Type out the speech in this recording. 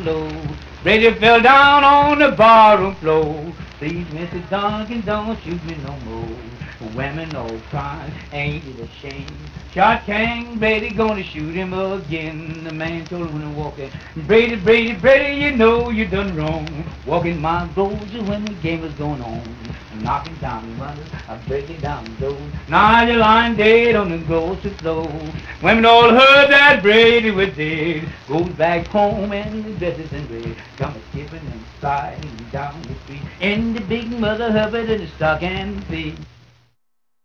low. Brady fell down on the barroom floor. Please, Mr. Duncan, don't shoot me no more. Women all crying, ain't it a shame? Shot King, Brady gonna shoot him again. The man told him when he walked in, Brady, Brady, Brady, you know you done wrong. Walking my roads when the game was going on. Knocking down the windows, I'm breaking down the doors. Now you're lying dead on the ghostly floor. Women all heard that Brady was dead. Goes back home and the dresses in red. Come skipping and sliding down the street. In the big Mother Hubbard in the stock and feet.